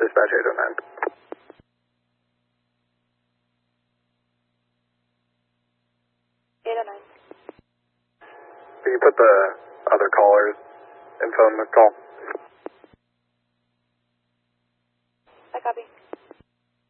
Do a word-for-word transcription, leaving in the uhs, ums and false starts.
Dispatch eight oh nine. eight oh nine. Can you put the other caller's info in the call?